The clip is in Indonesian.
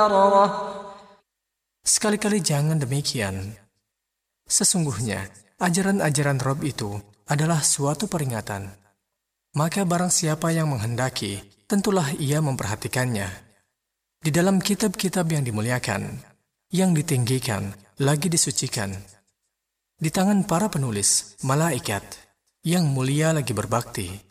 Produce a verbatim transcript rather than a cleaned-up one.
Sekali-kali jangan demikian. Sesungguhnya, ajaran-ajaran Rob itu adalah suatu peringatan. Maka barang siapa yang menghendaki, tentulah ia memperhatikannya. Di dalam kitab-kitab yang dimuliakan, yang ditinggikan, lagi disucikan. Di tangan para penulis, malaikat, yang mulia lagi berbakti.